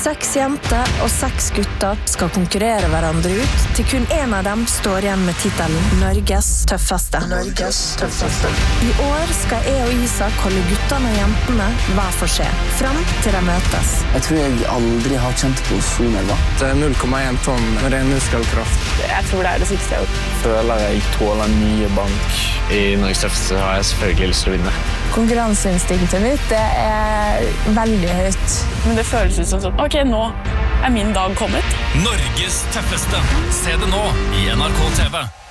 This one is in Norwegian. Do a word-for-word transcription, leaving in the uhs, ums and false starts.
Seks jenter og seks gutter skal konkurrere hverandre ut, til kun en av dem står igjen med titelen Norges tøffeste. Norges tøffeste. I år skal jeg og Isak holde guttene og jentene hver for seg, frem til de møtes. Jeg tror jeg aldri har kjent på så nerver. Det er null komma én tonn med ren muskelkraft. Jeg tror det er det sykeste jeg har gjort. Føler jeg tåler mye bank. I Norges tøffeste har jeg selvfølgelig lyst til å vinne. Konkurranseinstinktet mitt det er veldig høyt. Men det føles ut som sånn, ok, nå er min dag kommet. Norges tøffeste. Se det nå i N R K T V.